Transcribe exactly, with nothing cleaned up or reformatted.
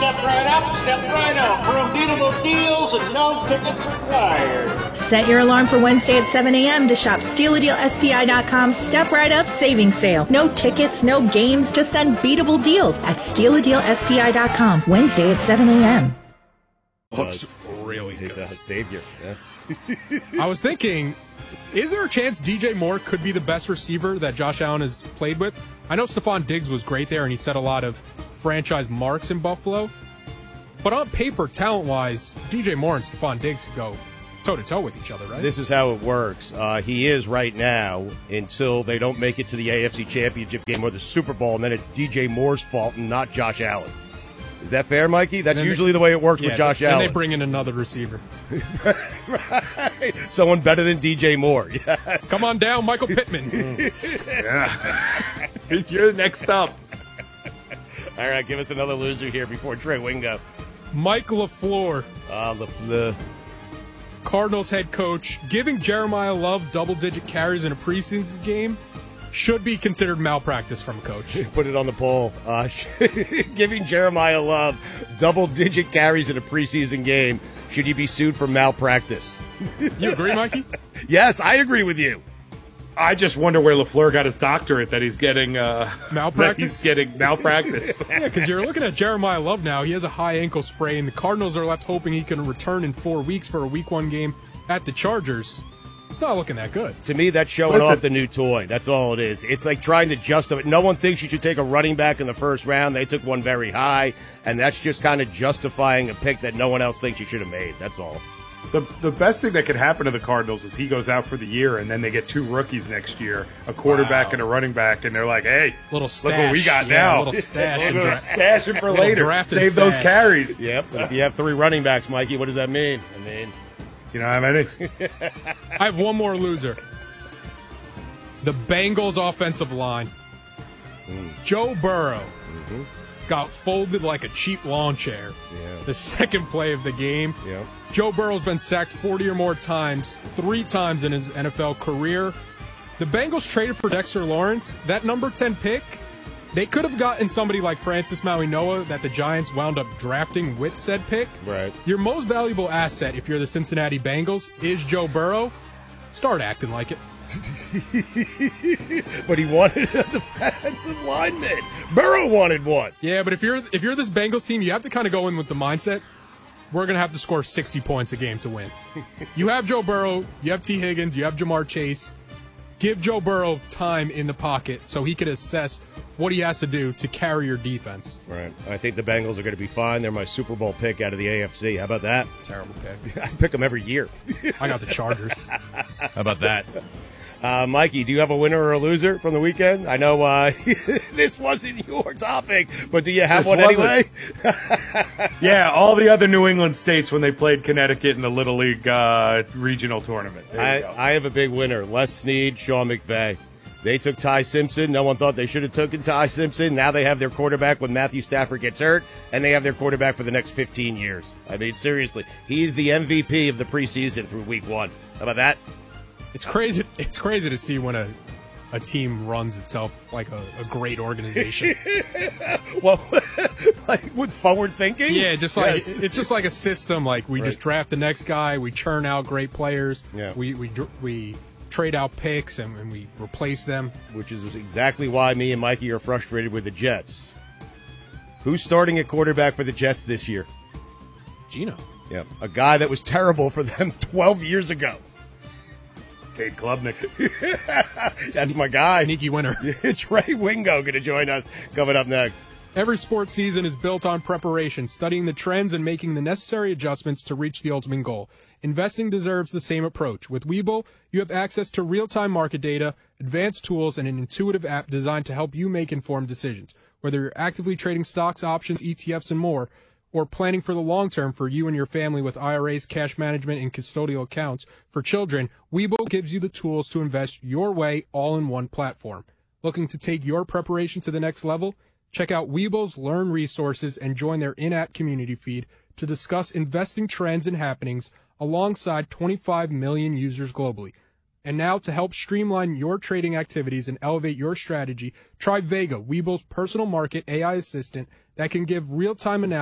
Step right up, step right out for unbeatable deals and no tickets required. Set your alarm for Wednesday at seven a.m. to shop Steal a Deal S P I dot com Step Right Up Savings Sale. No tickets, no games, just unbeatable deals at Steal a Deal S P I dot com. Wednesday at seven a.m. Looks really good. He's a savior, yes. I was thinking, is there a chance D J Moore could be the best receiver that Josh Allen has played with? I know Stephon Diggs was great there, and he set a lot of franchise marks in Buffalo. But on paper, talent-wise, D J Moore and Stephon Diggs could go toe-to-toe with each other, right? This is how it works. Uh, he is right now until they don't make it to the A F C Championship game or the Super Bowl, and then it's D J Moore's fault and not Josh Allen's. Is that fair, Mikey? That's usually they, the way it works yeah, with Josh they, Allen. And they bring in another receiver. Right. Someone better than D J Moore. Yes. Come on down, Michael Pittman. Yeah. You're next up. All right, give us another loser here before Trey Wingo. Mike LaFleur. Ah, LaFleur. Cardinals head coach, giving Jeremiah Love double-digit carries in a preseason game should be considered malpractice from a coach. Put it on the poll. Uh, giving Jeremiah Love double-digit carries in a preseason game, should he be sued for malpractice? You agree, Mikey? Yes, I agree with you. I just wonder where LaFleur got his doctorate that he's getting uh, malpractice. That he's getting malpractice. Yeah, because you're looking at Jeremiah Love now. He has a high ankle sprain. The Cardinals are left hoping he can return in four weeks for a Week One game at the Chargers. It's not looking that good. To me, that's showing Listen. off the new toy. That's all it is. It's like trying to justify. No one thinks you should take a running back in the first round. They took one very high, and that's just kind of justifying a pick that no one else thinks you should have made. That's all. The the best thing that could happen to the Cardinals is he goes out for the year, and then they get two rookies next year, a quarterback Wow. and a running back, and they're like, hey, little stash. look what we got yeah, now. A little stash. We're and gonna dra- stash it for little later. drafted Save those stash. carries. Yep. But if you have three running backs, Mikey, what does that mean? I mean, You know what I mean? I have one more loser. The Bengals offensive line. Mm. Joe Burrow Mm-hmm. got folded like a cheap lawn chair. Yeah. The second play of the game. Yeah. Joe Burrow's been sacked forty or more times, three times in his N F L career. The Bengals traded for Dexter Lawrence. That number ten pick, they could have gotten somebody like Francis Mauigoa that the Giants wound up drafting with said pick. Right. Your most valuable asset, if you're the Cincinnati Bengals, is Joe Burrow. Start acting like it. But he wanted a defensive lineman. Burrow wanted one. Yeah, but if you're if you're this Bengals team, you have to kind of go in with the mindset, we're going to have to score sixty points a game to win. You have Joe Burrow, you have T. Higgins, you have Jamar Chase. Give Joe Burrow time in the pocket so he could assess what he has to do to carry your defense. Right. I think the Bengals are going to be fine. They're my Super Bowl pick out of the A F C. How about that? Terrible pick. I pick them every year. I got the Chargers. How about that? Uh, Mikey, do you have a winner or a loser from the weekend? I know uh, this wasn't your topic, but do you have This one wasn't. anyway? Yeah, all the other New England states when they played Connecticut in the Little League uh, regional tournament. There I, you go. I have a big winner. Les Snead, Sean McVay. They took Ty Simpson. No one thought they should have taken Ty Simpson. Now they have their quarterback when Matthew Stafford gets hurt, and they have their quarterback for the next fifteen years. I mean, seriously, he's the M V P of the preseason through week one. How about that? It's crazy. It's crazy to see when a a team runs itself like a, a great organization. Well, like with forward thinking? Yeah, just like Yes. it's just like a system. Like we Right. just draft the next guy, we churn out great players. Yeah. We we dr- we trade out picks and, and we replace them. Which is exactly why me and Mikey are frustrated with the Jets. Who's starting at quarterback for the Jets this year? Gino. Yeah, a guy that was terrible for them twelve years ago. Cade Klubnik. That's my guy. Sneaky winner. Trey Wingo going to join us coming up next. Every sports season is built on preparation, studying the trends and making the necessary adjustments to reach the ultimate goal. Investing deserves the same approach. With Webull, you have access to real-time market data, advanced tools, and an intuitive app designed to help you make informed decisions. Whether you're actively trading stocks, options, E T Fs, and more, or planning for the long term for you and your family with I R As, cash management, and custodial accounts for children, Webull gives you the tools to invest your way all in one platform. Looking to take your preparation to the next level? Check out Webull's Learn resources and join their in-app community feed to discuss investing trends and happenings alongside twenty-five million users globally. And now, to help streamline your trading activities and elevate your strategy, try Vega, Webull's personal market A I assistant that can give real-time analysis